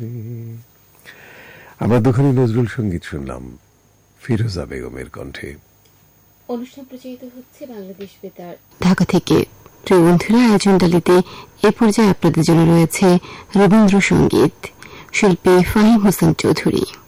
মনে। আমরা দুখানি নজরুল সঙ্গীত শুনলাম ফিরোজা বেগমের কণ্ঠে। অনুষ্ঠান প্রচারিত হচ্ছে বাংলাদেশ বেতার ঢাকা থেকে। প্রিয় বন্ধুরা, আয়োজন ডালিতে এ পর্যায়ে আপনাদের জন্য রয়েছে রবীন্দ্রসঙ্গীত, শিল্পী ফাহিম হোসেন চৌধুরী।